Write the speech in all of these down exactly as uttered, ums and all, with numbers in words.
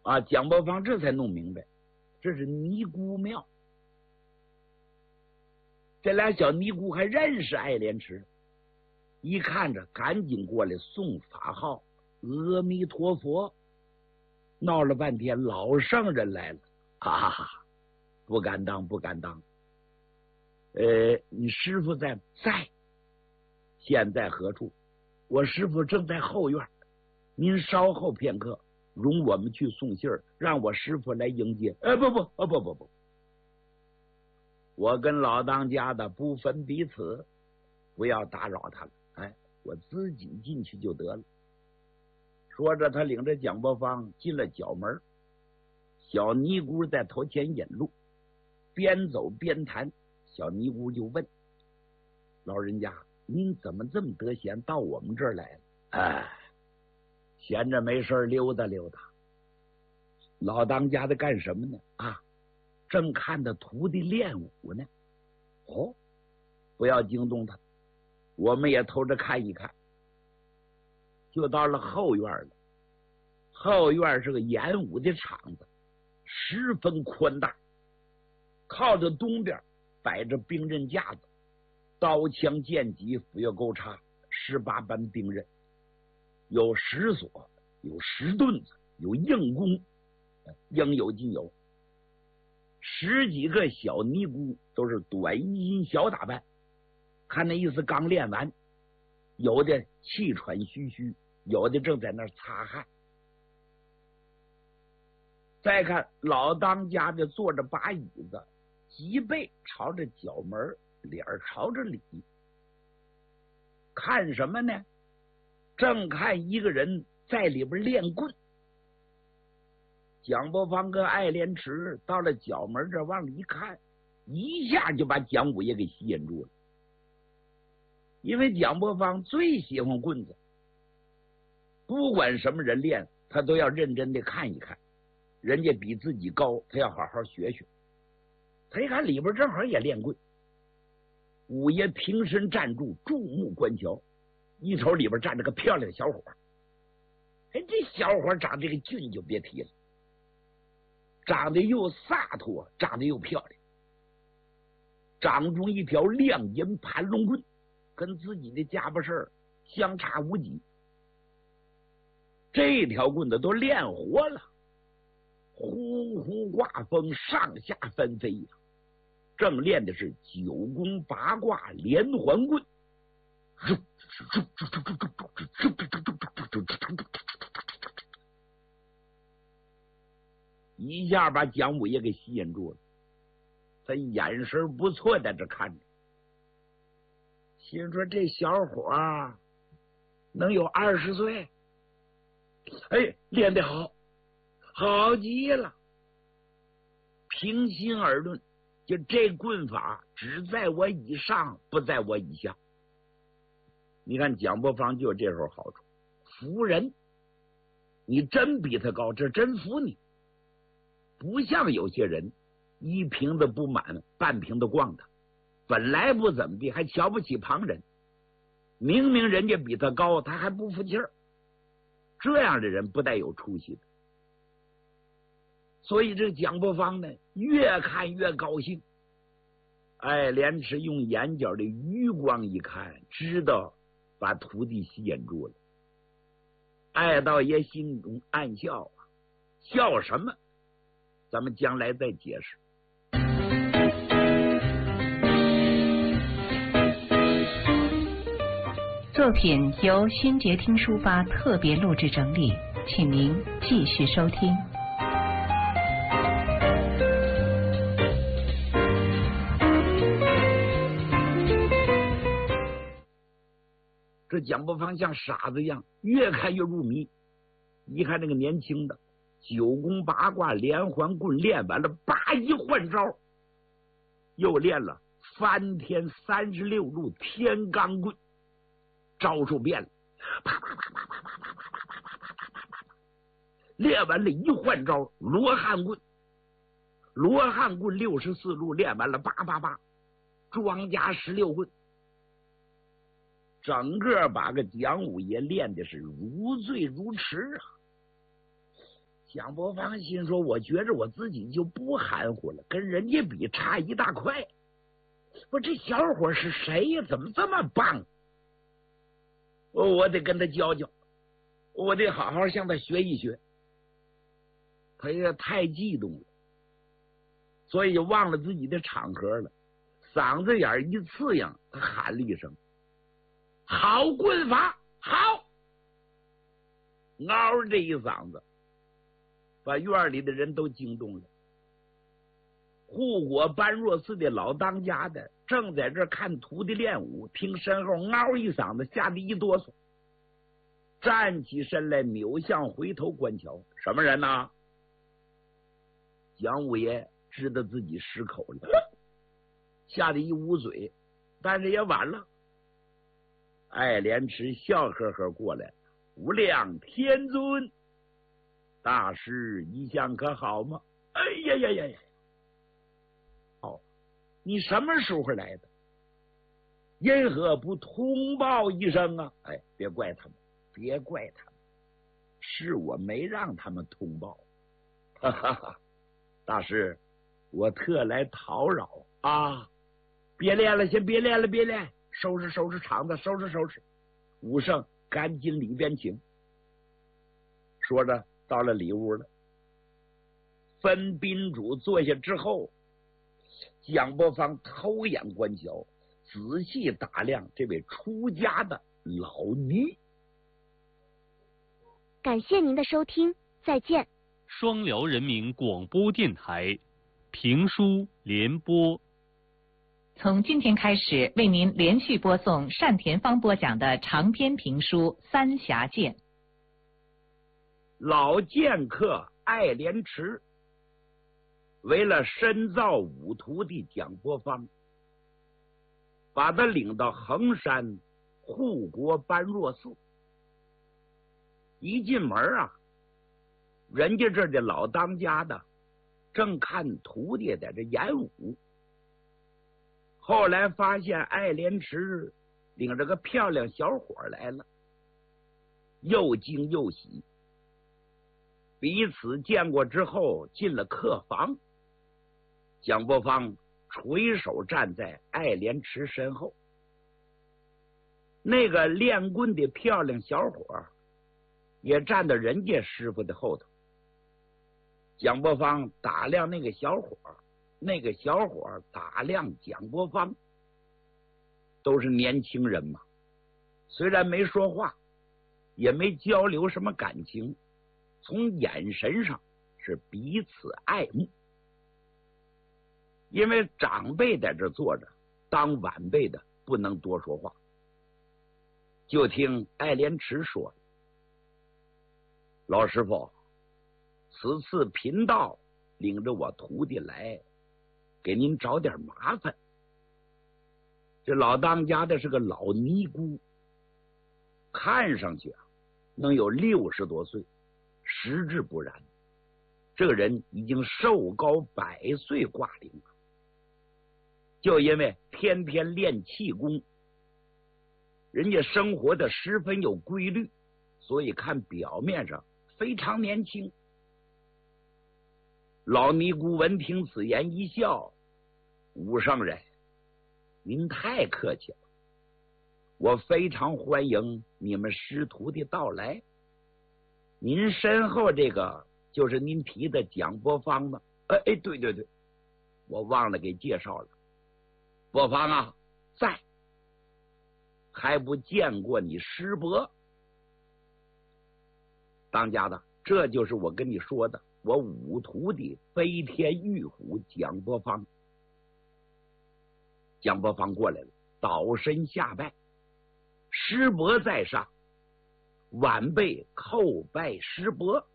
啊，蒋伯芳这才弄明白，这是尼姑庙。这俩小尼姑还认识爱莲池，一看着赶紧过来送法号，阿弥陀佛。闹了半天，老圣人来了，哈哈哈，不敢当，不敢当。呃，你师父在在，现在何处？我师父正在后院，您稍后片刻，容我们去送信儿，让我师父来迎接。哎，不不，哦不不不，我跟老当家的不分彼此，不要打扰他了。哎，我自己进去就得了。说着，他领着蒋伯芳进了角门，小尼姑在头前引路，边走边谈。小尼姑就问老人家：“您怎么这么得闲到我们这儿来了？”哎，闲着没事溜达溜达。老当家的干什么呢？啊，正看着徒弟练武呢。哦，不要惊动他，我们也偷着看一看。就到了后院了，后院是个演武的场子，十分宽大。靠着东边摆着兵刃架子，刀枪剑戟斧钺钩叉十八般兵刃，有石锁，有石盾子，有硬弓，应有尽有。十几个小尼姑都是短衣襟小打扮，看那意思刚练完，有的气喘吁吁，有的正在那儿擦汗。再看老当家的坐着把椅子，脊背朝着角门，脸朝着里，看什么呢？正看一个人在里边练棍。蒋伯芳跟爱莲池到了角门这往里一看，一下就把蒋五爷给吸引住了。因为蒋伯芳最喜欢棍子，不管什么人练，他都要认真的看一看，人家比自己高，他要好好学学。他一看里边正好也练棍，五爷平身站住，注目观瞧，一瞅里边站着个漂亮的小伙。哎，这小伙长这个俊就别提了，长得又洒脱，长得又漂亮，掌中一条亮银盘龙棍，跟自己的家巴事相差无几。这条棍子都练活了，呼呼刮风，上下翻飞呀！正练的是九宫八卦连环棍，一下把蒋五爷给吸引住了。他眼神不错，在这看着，心说这小伙啊，能有二十岁。哎，练得好，好极了。平心而论，就这棍法只在我以上，不在我以下。你看蒋伯芳就有这手好处，服人。你真比他高，这真服你。不像有些人一瓶子不满，半瓶子逛他，本来不怎么地，还瞧不起旁人。明明人家比他高，他还不服气儿。这样的人不带有出息的。所以这蒋伯芳呢，越看越高兴。哎，莲池用眼角的余光一看，知道把徒弟吸引住了。爱道爷心中暗笑啊，笑什么？咱们将来再解释。 作品由新杰听书吧特别录制整理，请您继续收听。 这蒋伯芳像傻子一样，越看越入迷。一看那个年轻的九宫八卦连环棍练完了，叭一换招，又练了翻天三十六路天罡棍，招数变了，啪啪啪啪啪啪啪啪啪啪啪啪，练完了一换招罗汉棍，罗汉棍六十四路练完了，八八八庄家十六棍，整个把个蒋五爷练的是如醉如痴啊！ 蒋伯芳心说，我觉着我自己就不含糊了，跟人家比差一大块。我这小伙是谁呀？怎么这么棒？我我得跟他教教，我得好好向他学一学。他也太激动了，所以就忘了自己的场合了，嗓子眼一刺痒，他喊了一声：“好棍法，好！”嗷这一嗓子，把院里的人都惊动了。护国般若寺的老当家的正在这看徒弟练武，听身后嗷一嗓子，吓得一哆嗦，站起身来，扭向回头观瞧，什么人呢？蒋五爷知道自己失口了，吓得一捂嘴，但是也晚了。艾莲池笑呵呵过来：“无量天尊，大师一向可好吗？”哎呀呀呀呀！哦，你什么时候来的？因何不通报一声啊？哎，别怪他们，别怪他们，是我没让他们通报。哈哈哈，大师，我特来讨扰啊！别练了，先别练了，别练，收拾收拾场子，收拾收拾。武圣，赶紧里边请。说着，到了里屋了。分宾主坐下之后，蒋伯芳偷眼观瞧，仔细打量这位出家的老尼。 感谢您的收听，再见。 双辽人民广播电台评书联播， 从今天开始，为您连续播送单田芳播讲的长篇评书《三峡剑》。 老剑客艾莲池为了深造武徒的蒋伯芳，把他领到衡山护国般若寺。一进门啊，人家这的老当家的正看徒弟在这演武。后来发现艾莲池领着个漂亮小伙来了，又惊又喜。彼此见过之后，进了客房。蒋伯芳垂手站在艾莲池身后，那个练棍的漂亮小伙也站到人家师傅的后头。蒋伯芳打量那个小伙，那个小伙打量蒋伯芳，都是年轻人嘛，虽然没说话，也没交流什么感情，从眼神上是彼此爱慕。因为长辈在这坐着，当晚辈的不能多说话。就听艾莲池说：“老师傅，此次贫道领着我徒弟来，给您找点麻烦。这老当家的是个老尼姑，看上去啊能有六十多岁，实质不然，这个人已经寿高百岁挂零了。就因为天天练气功，人家生活的十分有规律，所以看表面上非常年轻。”老尼姑闻听此言一笑：“武圣人，您太客气了，我非常欢迎你们师徒的到来。您身后这个就是您提的蒋伯芳吗？”哎哎，对对对，我忘了给介绍了。伯芳啊，在，还不见过你师伯。当家的，这就是我跟你说的，我武徒的飞天玉虎蒋伯芳。蒋伯芳过来了，倒身下拜：“师伯在上，晚辈叩拜师伯。”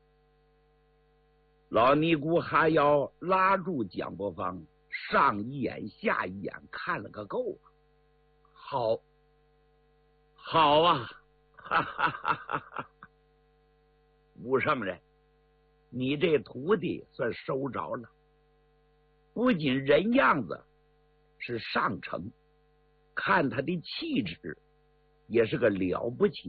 老尼姑哈腰拉住蒋伯芳，上一眼下一眼看了个够。好，好啊，哈哈哈哈哈！武圣人，你这徒弟算收着了，不仅人样子是上乘，看他的气质也是个了不起